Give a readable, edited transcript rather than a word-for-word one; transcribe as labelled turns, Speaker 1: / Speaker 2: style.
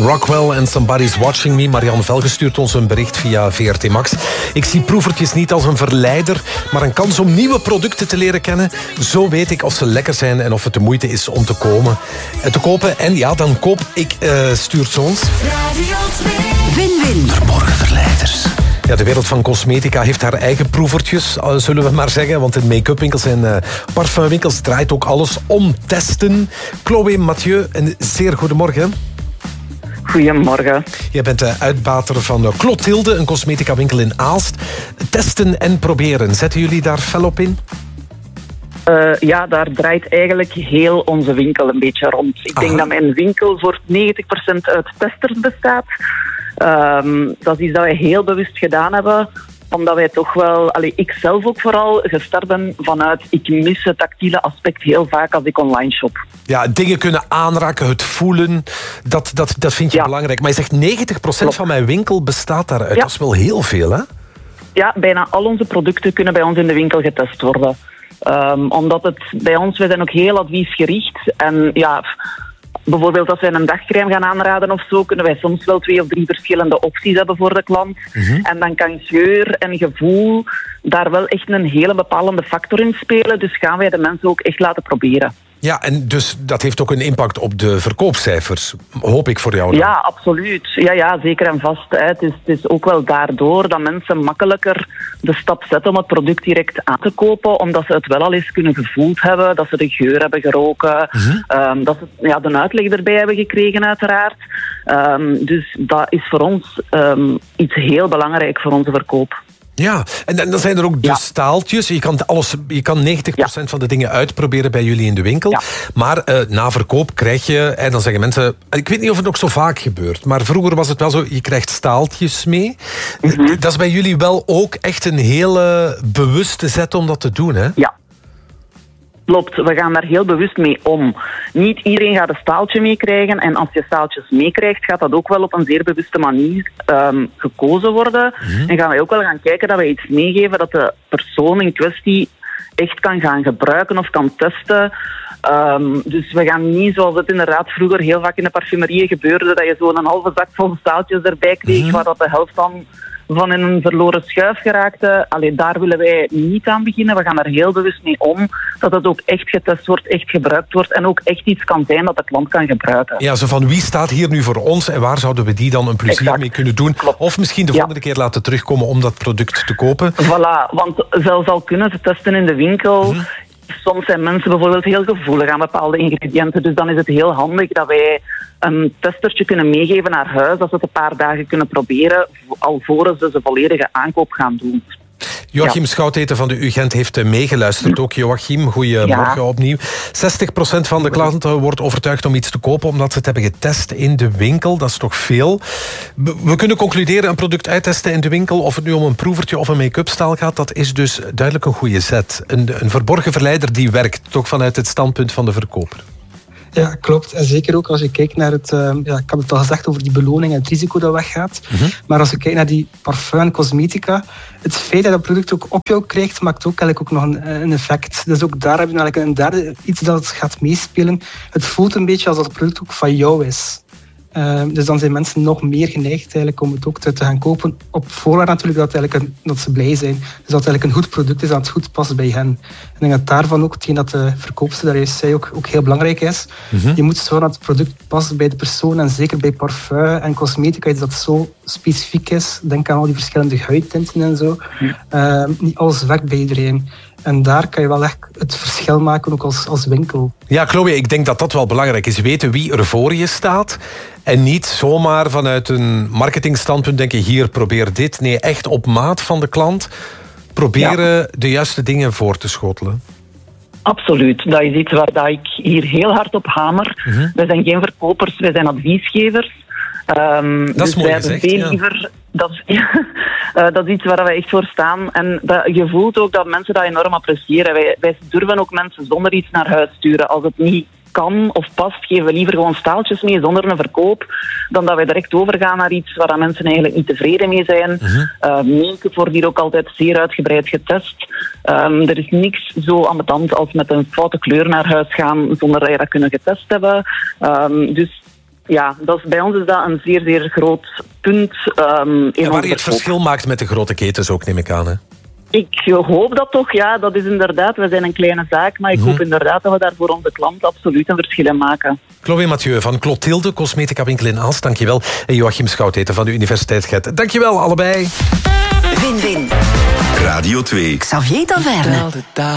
Speaker 1: Rockwell en Somebody's Watching Me. Marianne Velge stuurt ons een bericht via VRT Max. Ik zie proevertjes niet als een verleider, maar een kans om nieuwe producten te leren kennen. Zo weet ik of ze lekker zijn en of het de moeite is om te kopen. En ja, dan koop ik, stuurt ze ons.
Speaker 2: Win-win.
Speaker 1: Verborgen verleiders. Ja, de wereld van cosmetica heeft haar eigen proevertjes, zullen we maar zeggen. Want in make-up winkels en parfumwinkels draait ook alles om testen. Chloé Mathieu, een zeer goedemorgen.
Speaker 3: Goedemorgen.
Speaker 1: Jij bent de uitbater van Clotilde, een cosmetica winkel in Aalst. Testen en proberen, zetten jullie daar fel op in?
Speaker 3: Ja, daar draait eigenlijk heel onze winkel een beetje rond. Ik denk dat mijn winkel voor 90% uit testers bestaat. Dat is iets dat wij heel bewust gedaan hebben, omdat wij toch wel, ik zelf ook vooral, gestart ben vanuit, ik mis het tactiele aspect heel vaak als ik online shop.
Speaker 1: Ja, dingen kunnen aanraken, het voelen, dat vind je belangrijk. Maar je zegt 90% van mijn winkel bestaat daaruit. Ja. Dat is wel heel veel, hè?
Speaker 3: Ja, bijna al onze producten kunnen bij ons in de winkel getest worden. Omdat het bij ons, wij zijn ook heel adviesgericht. En ja, bijvoorbeeld als wij een dagcrème gaan aanraden of zo, kunnen wij soms wel 2 of 3 verschillende opties hebben voor de klant. En dan kan geur en gevoel daar wel echt een hele bepalende factor in spelen. Dus gaan wij de mensen ook echt laten proberen.
Speaker 1: Ja, en dus dat heeft ook een impact op de verkoopcijfers, hoop ik voor jou dan.
Speaker 3: Ja, absoluut. Ja, zeker en vast. Het is ook wel daardoor dat mensen makkelijker de stap zetten om het product direct aan te kopen, omdat ze het wel al eens kunnen gevoeld hebben, dat ze de geur hebben geroken, dat ze de uitleg erbij hebben gekregen uiteraard. Dus dat is voor ons iets heel belangrijk voor onze verkoop.
Speaker 1: Ja, en dan zijn er ook de staaltjes. Je kan 90% van de dingen uitproberen bij jullie in de winkel. Ja. Maar na verkoop krijg je, en dan zeggen mensen, ik weet niet of het nog zo vaak gebeurt, maar vroeger was het wel zo, je krijgt staaltjes mee. Dat is bij jullie wel ook echt een hele bewuste zet om dat te doen, hè? Ja.
Speaker 3: Klopt, we gaan daar heel bewust mee om. Niet iedereen gaat een staaltje meekrijgen. En als je staaltjes meekrijgt, gaat dat ook wel op een zeer bewuste manier gekozen worden. En gaan wij ook wel gaan kijken dat wij iets meegeven dat de persoon in kwestie echt kan gaan gebruiken of kan testen. Dus we gaan niet, zoals het inderdaad vroeger heel vaak in de parfumerie gebeurde, dat je zo'n halve zak vol staaltjes erbij kreeg, waar dat de helft dan van in een verloren schuif geraakte. Daar willen wij niet aan beginnen. We gaan er heel bewust mee om dat het ook echt getest wordt, echt gebruikt wordt en ook echt iets kan zijn dat de klant kan gebruiken.
Speaker 1: Ja, zo van wie staat hier nu voor ons en waar zouden we die dan een plezier mee kunnen doen? Klopt. Of misschien de volgende keer laten terugkomen om dat product te kopen.
Speaker 3: Voilà, want zelfs al kunnen ze testen in de winkel, soms zijn mensen bijvoorbeeld heel gevoelig aan bepaalde ingrediënten. Dus dan is het heel handig dat wij een testertje kunnen meegeven naar huis, dat ze het een paar dagen kunnen proberen, alvorens ze volledige aankoop gaan doen.
Speaker 1: Joachim Schouteten van de UGent heeft meegeluisterd. Ook Joachim, goedemorgen opnieuw. 60% van de klanten wordt overtuigd om iets te kopen omdat ze het hebben getest in de winkel. Dat is toch veel. We kunnen concluderen, een product uittesten in de winkel, of het nu om een proevertje of een make-up staal gaat, dat is dus duidelijk een goede zet. Een verborgen verleider die werkt, toch vanuit het standpunt van de verkoper.
Speaker 4: Ja, klopt. En zeker ook als je kijkt naar het... ik heb het al gezegd over die beloning en het risico dat weggaat. Maar als je kijkt naar die parfum en cosmetica, het feit dat je dat product ook op jou krijgt, maakt ook eigenlijk ook nog een effect. Dus ook daar heb je eigenlijk een derde iets dat gaat meespelen. Het voelt een beetje alsof het product ook van jou is. Dus dan zijn mensen nog meer geneigd eigenlijk om het ook te gaan kopen. Op voorwaarde natuurlijk dat ze blij zijn. Dus dat het eigenlijk een goed product is, dat het goed past bij hen. Ik denk dat daarvan ook hetgeen dat de verkoopster daar juist zei ook heel belangrijk is. Je moet zorgen dat het product past bij de persoon. En zeker bij parfum en cosmetica, iets dat zo specifiek is. Denk aan al die verschillende huidtinten en zo. Niet alles werkt bij iedereen. En daar kan je wel echt het verschil maken, ook als winkel.
Speaker 1: Ja, Chloé, ik denk dat dat wel belangrijk is. Weten wie er voor je staat. En niet zomaar vanuit een marketingstandpunt denken, hier, probeer dit. Nee, echt op maat van de klant proberen de juiste dingen voor te schotelen.
Speaker 3: Absoluut. Dat is iets waar ik hier heel hard op hamer. Wij zijn geen verkopers, wij zijn adviesgevers.
Speaker 1: Dat is mooi gezegd,
Speaker 3: veel liever. Dat is iets waar wij echt voor staan. En je voelt ook dat mensen dat enorm appreciëren. Wij durven ook mensen zonder iets naar huis sturen. Als het niet kan of past, geven we liever gewoon staaltjes mee zonder een verkoop, dan dat wij direct overgaan naar iets waar mensen eigenlijk niet tevreden mee zijn. Make-up wordt hier ook altijd zeer uitgebreid getest. Er is niks zo ambetant als met een foute kleur naar huis gaan zonder dat je dat kunnen getest hebben. Dus Ja, bij ons is dat een zeer, zeer groot punt.
Speaker 1: En waar je het verschil maakt met de grote ketens ook, neem ik aan, hè?
Speaker 3: Ik hoop dat toch, ja. Dat is inderdaad, we zijn een kleine zaak, maar ik hoop inderdaad dat we daar voor onze klanten absoluut een verschil in maken.
Speaker 1: Chloé Mathieu van Clotilde, cosmetica winkel in Aalst, dankjewel. En Joachim Schouteten van de Universiteit Gent. Dankjewel, allebei.
Speaker 2: Win-win.
Speaker 5: Radio 2.
Speaker 2: Xavier Taverne.